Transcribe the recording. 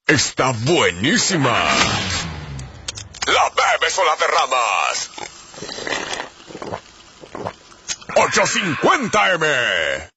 está buenísima. La bebes o la derramas. 850 M.